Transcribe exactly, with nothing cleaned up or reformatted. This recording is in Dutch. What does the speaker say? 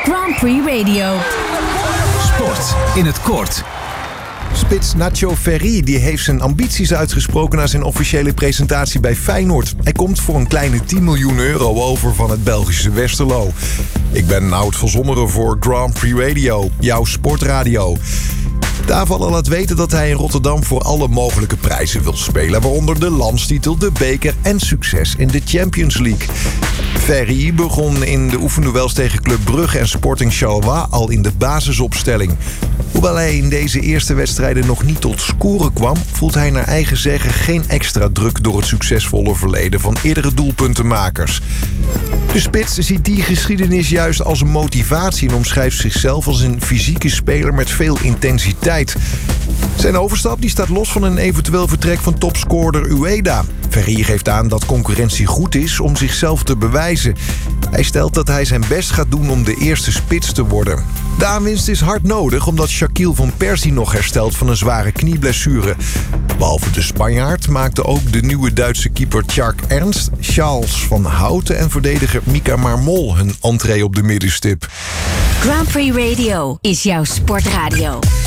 Grand Prix Radio. Sport in het kort. Spits Nacho Ferri die heeft zijn ambities uitgesproken na zijn officiële presentatie bij Feyenoord. Hij komt voor een kleine tien miljoen euro over van het Belgische Westerlo. Ik ben Nout van Zommeren voor Grand Prix Radio, jouw sportradio. De aanvaller laat weten dat hij in Rotterdam voor alle mogelijke prijzen wil spelen, waaronder de landstitel, de beker en succes in de Champions League. Ferri begon in de oefenduels tegen Club Brugge en Sporting Charleroi al in de basisopstelling. Hoewel hij in deze eerste wedstrijden nog niet tot scoren kwam, voelt hij naar eigen zeggen geen extra druk door het succesvolle verleden van eerdere doelpuntenmakers. De spits ziet die geschiedenis juist als een motivatie en omschrijft zichzelf als een fysieke speler met veel intensiteit. Zijn overstap die staat los van een eventueel vertrek van topscorer Ueda. Ferri geeft aan dat concurrentie goed is om zichzelf te bewijzen. Hij stelt dat hij zijn best gaat doen om de eerste spits te worden. De aanwinst is hard nodig omdat Shaquille van Persie nog herstelt van een zware knieblessure. Behalve de Spanjaard maakte ook de nieuwe Duitse keeper Tjark Ernst, Charles van Houten en verdediger Mika Marmol hun entree op de middenstip. Grand Prix Radio is jouw sportradio.